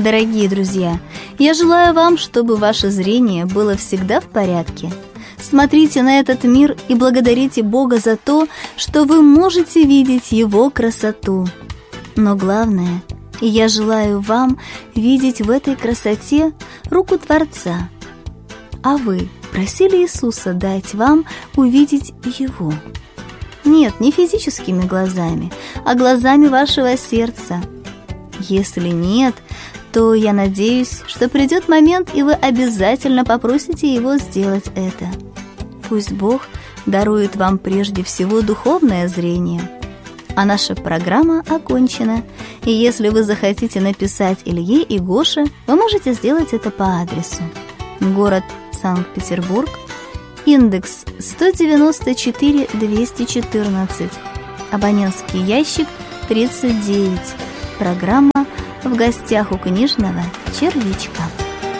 Дорогие друзья, я желаю вам, чтобы ваше зрение было всегда в порядке. Смотрите на этот мир и благодарите Бога за то, что вы можете видеть Его красоту. Но главное, я желаю вам видеть в этой красоте руку Творца. А вы просили Иисуса дать вам увидеть Его? Нет, не физическими глазами, а глазами вашего сердца. Если нет, то я надеюсь, что придет момент, и вы обязательно попросите Его сделать это. Пусть Бог дарует вам прежде всего духовное зрение. А наша программа окончена, и если вы захотите написать Илье и Гоше, вы можете сделать это по адресу: город Санкт-Петербург, индекс 194-214, абонентский ящик 39, программа «В гостях у книжного червячка».